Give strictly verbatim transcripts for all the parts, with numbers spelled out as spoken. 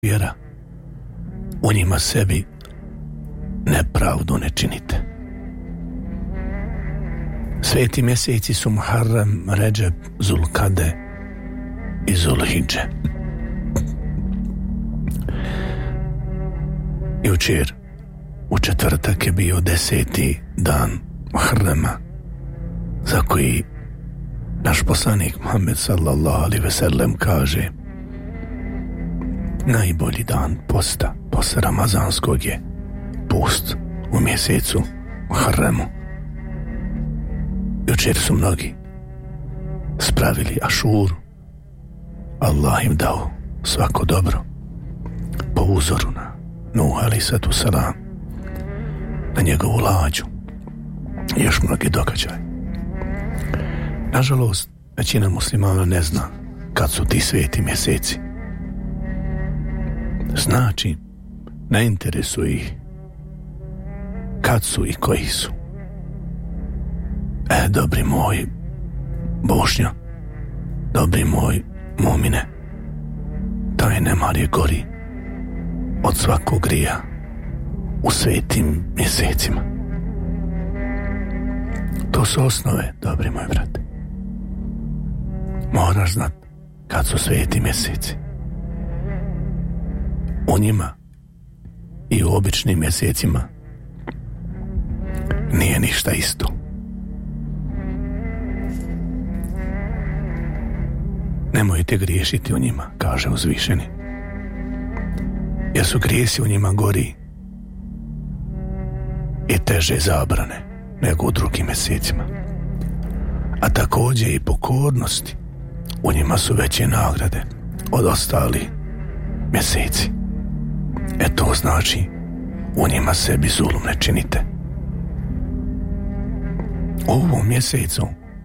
vjera, u njima sebi nepravdu ne činite. Sveti mjeseci su Muharrem, Redžep, Zulkade i Zulhidže. Jučer u četvrtak je bio deseti dan Muharrema, za koji naš poslanik Muhammed sallallahu alejhi ve sellem kaže: najbolji dan posta posle ramazanskog je post u mjesecu Muharremu. Jučer su mnogi spravili ašuru. Allah im dao svako dobro po uzoru na Nuh alejhi selam, na njegovu lađu i još mnogi događaj. Nažalost, većina muslimana ne zna kad su ti sveti mjeseci. Znači, ne interesuje ih kad su i koji su. E, dobri moj Bošnja, dobri moj mumine, taj nemar je gori od svakog grija u svetim mjesecima. To su osnove, dobri moj brate. Moraš znat kad su sveti mjeseci. U njima i u običnim mjesecima nije ništa isto. Nemojte griješiti u njima, kaže uzvišeni, jer su grijesi u njima gori i teže zabrane nego u drugim mjesecima. A također i pokornosti u njima su veće nagrade od ostali mjeseci. E to znači, u njima sebi zulum ne činite. U ovom mjesecu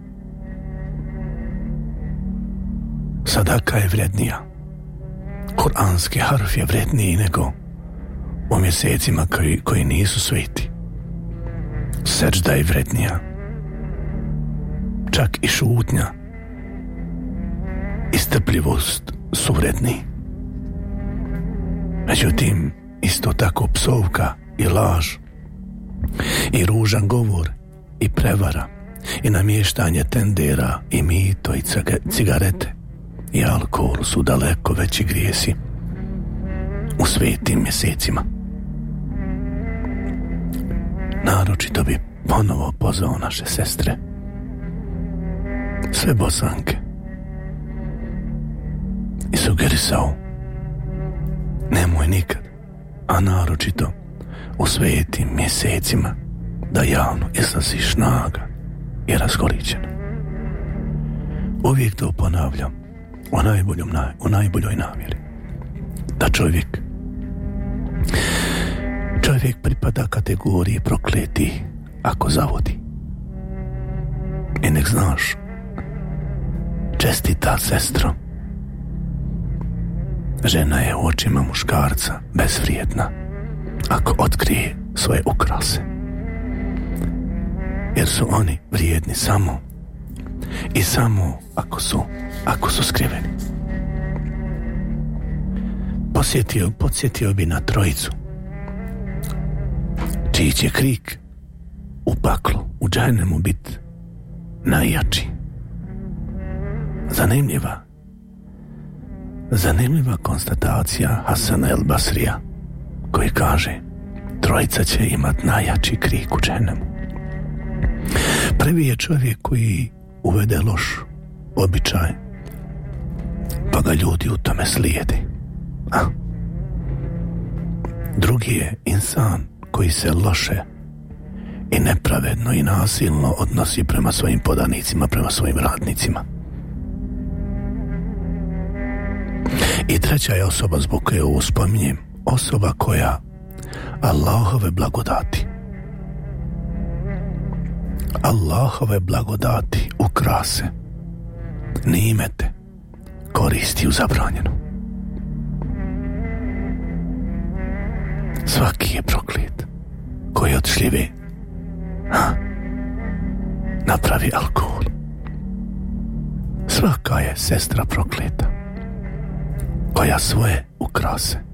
sadaka je vrednija. Kur'anski harf je vredniji nego u mjesecima koji, koji nisu sveti. Seđda je vrednija. Čak i šutnja i strpljivost su vredniji. Međutim, isto tako psovka i laž i ružan govor i prevara i namještanje tendera i mito i cigarete i alkohol su daleko veći grijesi u svetim mjesecima. Naročito bi ponovo pozvao naše sestre, sve Bosanke, i sugerisao: nemoj nikad, a naročito u svetim mjesecima, da javno izlaziš naga i razgoličena. Uvijek to ponavljam u, najboljom, u najboljoj namjeri, da čovjek čovjek pripada kategoriji prokleti ako zavodi. I nek znaš, čestita sestro, žena je u očima muškarca bezvrijedna ako otkrije svoje ukrase, jer su oni vrijedni samo i samo ako su ako su skriveni. Posjetio, podsjetio bi na trojicu čiji će krik u paklu, u džahennemu bit najjači. Zanimljiva zanimljiva konstatacija Hasana el Basrija, koji kaže: trojica će imat najjači krik u džahennemu. Prvi je čovjek koji uvede loš običaj, pa ga ljudi u tome slijede. A? Drugi je insan koji se loše i nepravedno i nasilno odnosi prema svojim podanicima, prema svojim radnicima. I treća je osoba, zbog koje ovo spominjem, osoba koja Allahove blagodati Allahove blagodati, ukrase, nimete koristi u zabranjenu. Svaki je proklet koji od šljive ha, napravi alkohol. Svaka je sestra prokleta koja svoje ukrase